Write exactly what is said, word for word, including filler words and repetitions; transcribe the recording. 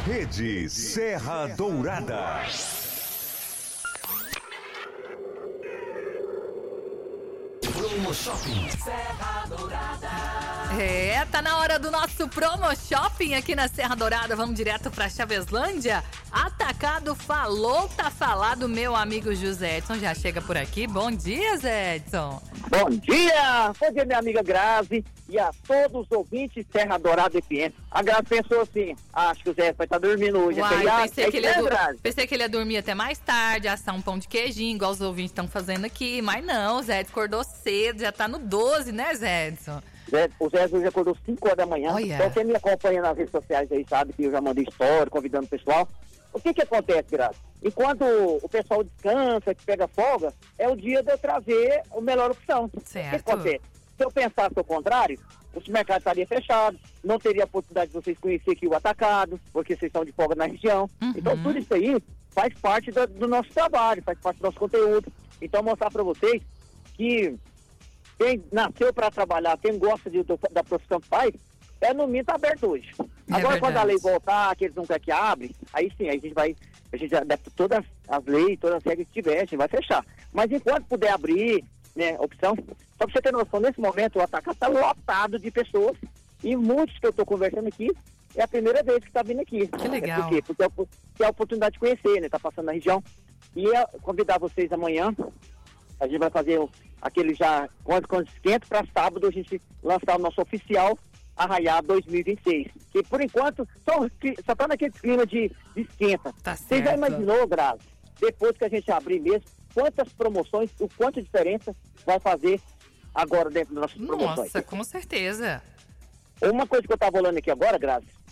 Rede Serra Dourada. Promo Shopping Serra Dourada. É, tá na hora do nosso Promo Shopping aqui na Serra Dourada. Vamos direto pra Chaveslândia. Atacado falou, tá falado, meu amigo José Edson já chega por aqui. Bom dia, Zé Edson. Bom dia! Bom dia, minha amiga Grazi e a todos os ouvintes Serra Dourada F M. A Grazi pensou assim, acho que o Zé vai estar dormindo hoje. Uai, é pensei, é que ele ia é, du- pensei que ele ia dormir até mais tarde, assar um pão de queijinho, igual os ouvintes estão fazendo aqui. Mas não, o Zé Edson acordou cedo, já tá no doze, né, Zé Edson? Zé, o Zé hoje acordou cinco horas da manhã. Olha. Então quem me acompanha nas redes sociais aí sabe que eu já mandei história, convidando o pessoal. O que que acontece, Grazi? Enquanto o pessoal descansa, que pega folga, é o dia de eu trazer a melhor opção. Certo. O que acontece? Se eu pensasse ao contrário, o supermercado estaria fechado, não teria a oportunidade de vocês conhecerem aqui o atacado, porque vocês estão de folga na região. Uhum. Então tudo isso aí faz parte do, do nosso trabalho, faz parte do nosso conteúdo. Então mostrar para vocês que quem nasceu para trabalhar, quem gosta de, do, da profissão que faz, é no mínimo tá aberto hoje. É Agora verdade. quando a lei voltar, que eles não querem que abre, aí sim, aí a gente vai, a gente adapta todas as leis, todas as regras que tiver, a gente vai fechar. Mas enquanto puder abrir, né, opção, só pra você ter noção, nesse momento o atacado está lotado de pessoas e muitos que eu estou conversando aqui, é a primeira vez que está vindo aqui. Que legal. É por quê? Porque é, o- é a oportunidade de conhecer, né, tá passando na região. E é convidar vocês amanhã, a gente vai fazer o- aquele já, quando, quando esquenta, para sábado a gente lançar o nosso oficial Arraiá dois mil e vinte e seis. Que por enquanto só, só tá naquele clima de, de esquenta. Tá Você já certo. imaginou, Grazi, depois que a gente abrir mesmo, quantas promoções, o quanto de diferença vai fazer agora dentro das nossas promoções? Nossa, com certeza. Uma coisa que eu tava olhando aqui agora, Grazi,